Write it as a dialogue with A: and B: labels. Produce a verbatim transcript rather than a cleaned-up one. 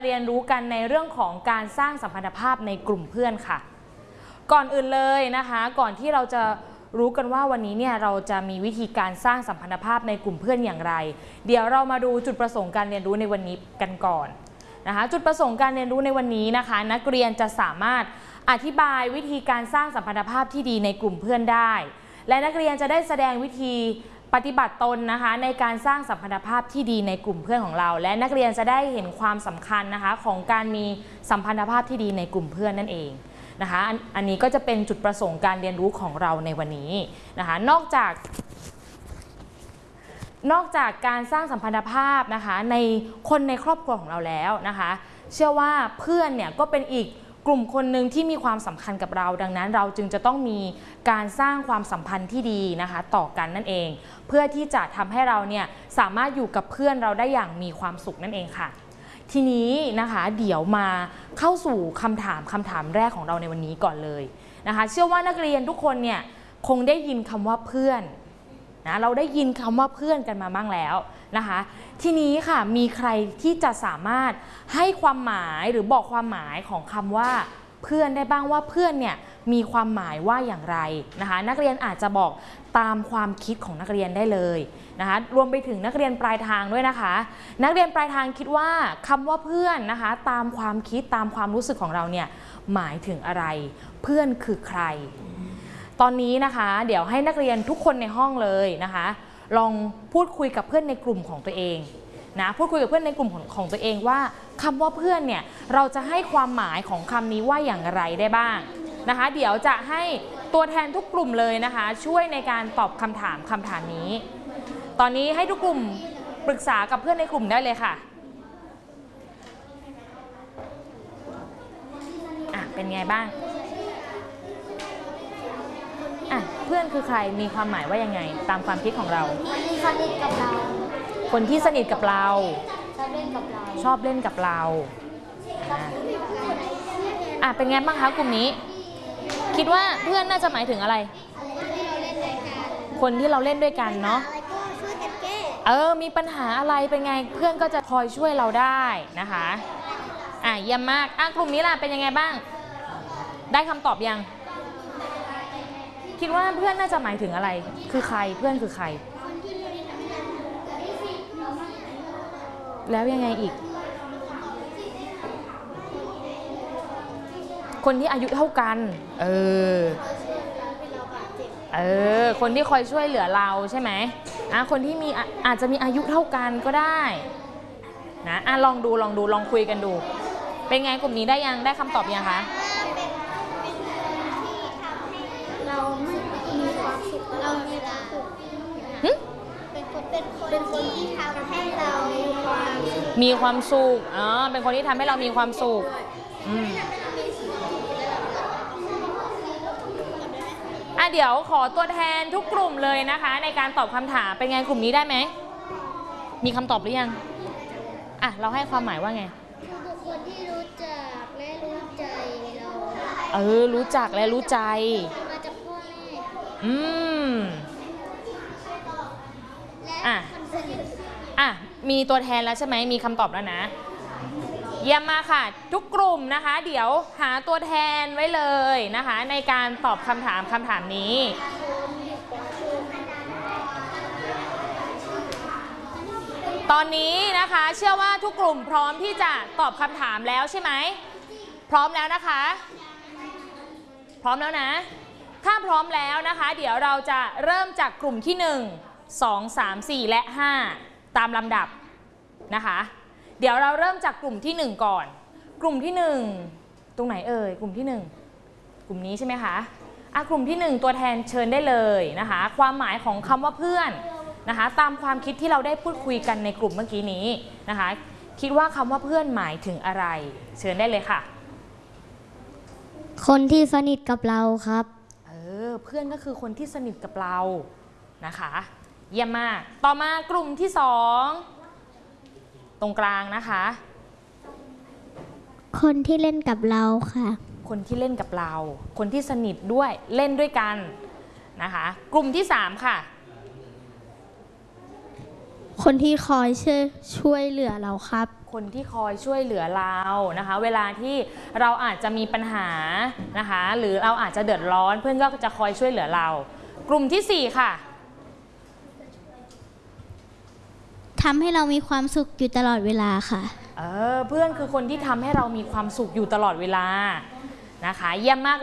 A: เรียนรู้กันในเรื่องของการสร้างสัมพันธภาพในกลุ่มเพื่อนค่ะก่อนอื่นเลยนะคะก่อนที่เราจะรู้กันว่าวันนี้เนี่ยเราจะมีวิธีการสร้างสัมพันธภาพในกลุ่มเพื่อนอย่างไรเดี๋ยวเรามาดูจุดประสงค์การเรียนรู้ในวันนี้กันก่อนนะคะจุดประสงค์การเรียนรู้ในวันนี้นะคะนักเรียนจะสามารถอธิบายวิธีการสร้างสัมพันธภาพที่ดีในกลุ่มเพื่อนได้และนักเรียนจะได้แสดงวิธีปฏิบัติตนนะคะในการสร้างสัมพันธภาพที่ดีในกลุ่มเพื่อนของเราและนักเรียนจะได้เห็นความสำคัญนะคะของการมีสัมพันธภาพที่ดีในกลุ่มเพื่อนนั่นเองนะคะ อ, อันนี้ก็จะเป็นจุดประสงค์การเรียนรู้ของเราในวันนี้นะคะนอกจากนอกจากการสร้างสัมพันธภาพนะคะในคนในครอบครัวของเราแล้วนะคะเชื่อว่าเพื่อนเนี่ยก็เป็นอีกกลุ่มคนหนึ่งที่มีความสำคัญกับเราดังนั้นเราจึงจะต้องมีการสร้างความสัมพันธ์ที่ดีนะคะต่อกันนั่นเองเพื่อที่จะทำให้เราเนี่ยสามารถอยู่กับเพื่อนเราได้อย่างมีความสุขนั่นเองค่ะทีนี้นะคะเดี๋ยวมาเข้าสู่คำถามคำถามแรกของเราในวันนี้ก่อนเลยนะคะเชื่อว่านักเรียนทุกคนเนี่ยคงได้ยินคำว่าเพื่อนนะเราได้ยินคำว่าเพื่อนกันมาบ้างแล้วนะคะทีนี้ค่ะมีใครที่จะสามารถให้ความหมายหรือบอกความหมายของคำว่าเพื่อนได้บ้างว่าเพื่อนเนี่ยมีความหมายว่าอย่างไรนะคะนักเรียนอาจจะบอกตามความคิดของนักเรียนได้เลยนะคะรวมไปถึงนักเรียนปลายทางด้วยนะคะนักเรียนปลายทางคิดว่าคำว่าเพื่อนนะคะตามความคิดตามความรู้สึกของเราเนี่ยหมายถึงอะไรเพื่อนคือใครตอนนี้นะคะเดี๋ยวให้นักเรียนทุกคนในห้องเลยนะคะลองพูดคุยกับเพื่อนในกลุ่มของตัวเองนะพูดคุยกับเพื่อนในกลุ่มของของตัวเองว่าคำว่าเพื่อนเนี่ยเราจะให้ความหมายของคำนี้ว่าอย่างไรได้บ้างนะคะเดี๋ยวจะให้ตัวแทนทุกกลุ่มเลยนะคะช่วยในการตอบคำถามคำถามนี้ตอนนี้ให้ทุกกลุ่มปรึกษากับเพื่อนในกลุ่มได้เลยค่ะอ่ะเป็นไงบ้างอ่ะเพื่อนคือใครมีความหมายว่ายังไงตามความคิดของเรา
B: คนที่สนิทกับเรา
A: คนที่สนิทกับเรา
B: ชอบเล่นกับเรา
A: ชอบเล่นกับเราอ่ะเป็นไงบ้างคะกลุ่มนี้คิดว่าเพื่อนน่าจะหมายถึงอะไรคนที่เราเล่นด้วยกันเนาะเออมีปัญหาอะไรเป็นไงเพื่อนก็จะคอยช่วยเราได้นะคะอ่ะเยี่ยมมากอ่ะกลุ่มนี้ล่ะเป็นยังไงบ้างได้คำตอบยังคิดว่าเพื่อนน่าจะหมายถึงอะไรคือใครเพื่อนคือใครแล้วยังไงอีกคนที่อายุเท่ากันเออเออคนที่คอยช่วยเหลือเราใช่ไหมอ่ะคนที่มีอาจจะมีอายุเท่ากันก็ได้นะอ่ะลองดูลองดูลองคุยกันดูเป็นไงกลุ่มนี้ได้ยังได้คำตอบยังคะ
B: เราไม่มีความสุขเรามีความสุขเป็นคนเป็นคนเป็นคนที่ทำให้เรามีความ
A: มีความสุขอ๋อเป็นคนที่ทำให้เรามีความสุขอืมอ่ะเดี๋ยวขอตัวแทนทุกกลุ่มเลยนะคะในการตอบคำถามเป็นไงกลุ่มนี้ได้ไหมมีคำตอบหรือยังอ่ะเราให้ความหมายว่าไง
B: บุคคลที่รู้จักและรู้ใจเรา
A: เออรู้จักและรู้ใจ
B: มาจากพ่อแม่
A: อืมอ่ะอ่ะมีตัวแทนแล้วใช่ไหมมีคำตอบแล้วนะเยี่ยมมากค่ะทุกกลุ่มนะคะเดี๋ยวหาตัวแทนไว้เลยนะคะในการตอบคำถามคำถามนี้ตอนนี้นะคะเชื่อว่าทุกกลุ่มพร้อมที่จะตอบคำถามแล้วใช่ไหมพร้อมแล้วนะคะพร้อมแล้วนะถ้าพร้อมแล้วนะคะเดี๋ยวเราจะเริ่มจากกลุ่มที่หนึ่ง สอง สาม สี่และห้าตามลำดับนะคะเดี๋ยวเราเริ่มจากกลุ่มที่หนึ่งก่อนกลุ่มที่หนึ่งตรงไหนเอ่ยกลุ่มที่หนึ่งกลุ่มนี้ใช่ไหมคะอ่ะกลุ่มที่หนึ่งตัวแทนเชิญได้เลยนะคะความหมายของคำว่าเพื่อนนะคะตามความคิดที่เราได้พูดคุยกันในกลุ่มเมื่อกี้นี้นะคะคิดว่าคำว่าเพื่อนหมายถึงอะไรเชิญได้เลยค่ะ
B: คนที่สนิทกับเราครับ
A: เออเพื่อนก็คือคนที่สนิทกับเรานะคะเยี่ยมมากต่อมากลุ่มที่สองตรงกลางนะคะ
B: คนที่เล่นกับเราค่ะ
A: คนที่เล่นกับเราคนที่สนิทด้วยเล่นด้วยกันนะคะกลุ่มที่สามค่ะ
B: คนที่คอยช่วยช่วยเหลือเราครับ
A: คนที่คอยช่วยเหลือเรานะคะเวลาที่เราอาจจะมีปัญหานะคะหรือเราอาจจะเดือดร้อนเพื่อนก็จะคอยช่วยเหลือเรากลุ่มที่สี่ค่ะ
B: ทำให้เรามีความสุขอยู่ตลอดเวลาค่ะ
A: เออเพื่อนคือคนที่ทำให้เรามีความสุขอยู่ตลอดเวลานะคะเยี่ยมมาก